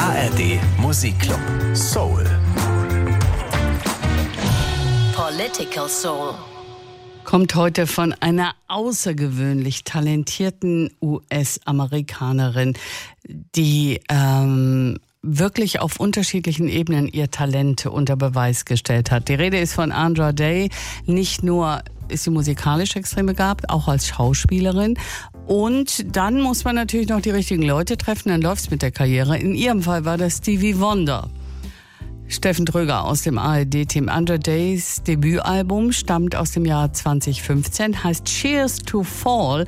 ARD Musikclub Soul. Political Soul kommt heute von einer außergewöhnlich talentierten US-Amerikanerin, die wirklich auf unterschiedlichen Ebenen ihr Talent unter Beweis gestellt hat. Die Rede ist von Andra Day. Nicht nur ist sie musikalisch extrem begabt, auch als Schauspielerin. Und dann muss man natürlich noch die richtigen Leute treffen, dann läuft's mit der Karriere. In ihrem Fall war das Stevie Wonder. Steffen Tröger aus dem ARD-Team. Andra Days Debütalbum stammt aus dem Jahr 2015, heißt Cheers to Fall.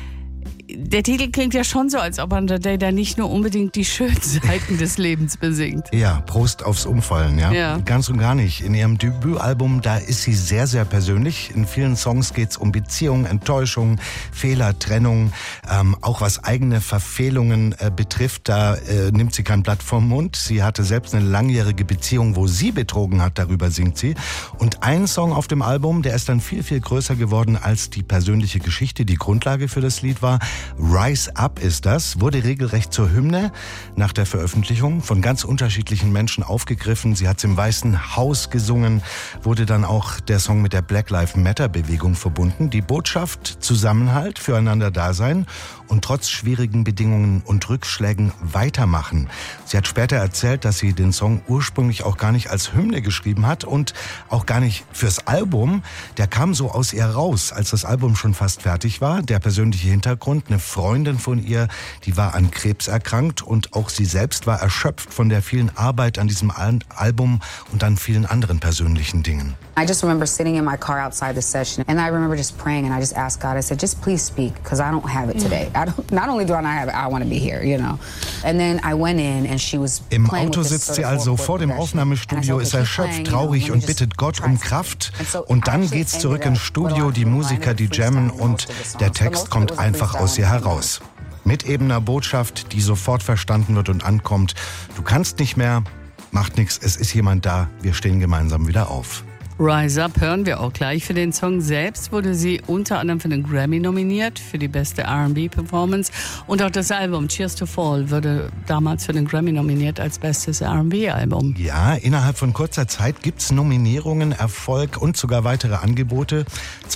Der Titel klingt ja schon so, als ob Andra Day da nicht nur unbedingt die schönen Seiten des Lebens besingt. Ja, Prost aufs Umfallen, ja. Ganz und gar nicht. In ihrem Debütalbum, da ist sie sehr, sehr persönlich. In vielen Songs geht's um Beziehungen, Enttäuschungen, Fehler, Trennung. Auch was eigene Verfehlungen betrifft, da nimmt sie kein Blatt vom Mund. Sie hatte selbst eine langjährige Beziehung, wo sie betrogen hat, darüber singt sie. Und ein Song auf dem Album, der ist dann viel, viel größer geworden als die persönliche Geschichte, die Grundlage für das Lied war. Rise Up ist das, wurde regelrecht zur Hymne nach der Veröffentlichung, von ganz unterschiedlichen Menschen aufgegriffen. Sie hat es im Weißen Haus gesungen, wurde dann auch der Song mit der Black Lives Matter Bewegung verbunden. Die Botschaft: Zusammenhalt, füreinander da sein und trotz schwierigen Bedingungen und Rückschlägen weitermachen. Sie hat später erzählt, dass sie den Song ursprünglich auch gar nicht als Hymne geschrieben hat und auch gar nicht fürs Album. Der kam so aus ihr raus, als das Album schon fast fertig war. Der persönliche Hintergrund: eine Freundin von ihr, die war an Krebs erkrankt und auch sie selbst war erschöpft von der vielen Arbeit an diesem Album und an vielen anderen persönlichen Dingen. I just remember sitting in my car outside the session, and I remember just praying, and I just asked God, I said, just please speak, because I don't have it today. Not only do I not have it, I want to be here, you know. And then I went in, and she was Im Auto sitzt sie also vor dem Aufnahmestudio, ist erschöpft, traurig und bittet Gott um Kraft. Und dann geht's zurück ins Studio, die Musiker, die jammen und der Text kommt einfach aus ihr heraus. Mit eben einer Botschaft, die sofort verstanden wird und ankommt. Du kannst nicht mehr, macht nichts, es ist jemand da, wir stehen gemeinsam wieder auf. Rise Up hören wir auch gleich. Für den Song selbst wurde sie unter anderem für den Grammy nominiert, für die beste R&B-Performance. Und auch das Album Cheers to Fall wurde damals für den Grammy nominiert als bestes R&B-Album. Ja, innerhalb von kurzer Zeit gibt's Nominierungen, Erfolg und sogar weitere Angebote.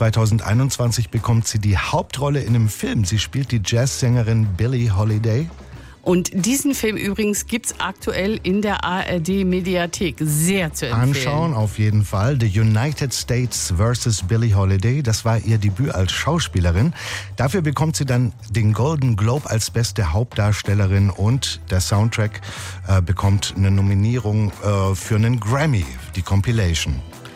2021 bekommt sie die Hauptrolle in einem Film. Sie spielt die Jazzsängerin Billie Holiday. Und diesen Film übrigens gibt's aktuell in der ARD-Mediathek. Sehr zu empfehlen. Anschauen auf jeden Fall. The United States vs. Billie Holiday. Das war ihr Debüt als Schauspielerin. Dafür bekommt sie dann den Golden Globe als beste Hauptdarstellerin und der Soundtrack bekommt eine Nominierung für einen Grammy, die Compilation.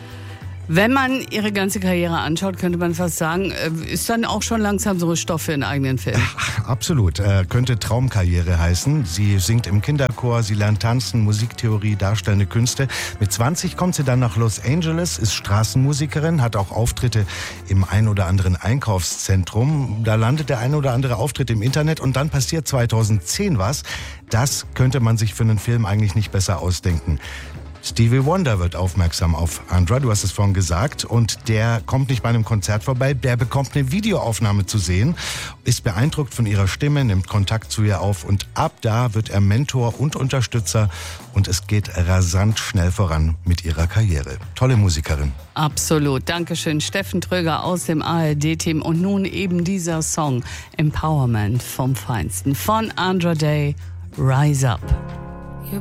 Wenn man ihre ganze Karriere anschaut, könnte man fast sagen, ist dann auch schon langsam so Stoff für einen eigenen Film. Absolut. Könnte Traumkarriere heißen. Sie singt im Kinderchor, sie lernt tanzen, Musiktheorie, darstellende Künste. Mit 20 kommt sie dann nach Los Angeles, ist Straßenmusikerin, hat auch Auftritte im ein oder anderen Einkaufszentrum. Da landet der ein oder andere Auftritt im Internet und dann passiert 2010 was. Das könnte man sich für einen Film eigentlich nicht besser ausdenken. Stevie Wonder wird aufmerksam auf Andra, du hast es vorhin gesagt, und der kommt nicht bei einem Konzert vorbei, der bekommt eine Videoaufnahme zu sehen, ist beeindruckt von ihrer Stimme, nimmt Kontakt zu ihr auf und ab da wird er Mentor und Unterstützer und es geht rasant schnell voran mit ihrer Karriere. Tolle Musikerin. Absolut. Dankeschön, Steffen Tröger aus dem ARD-Team. Und nun eben dieser Song, Empowerment vom Feinsten von Andra Day, Rise Up.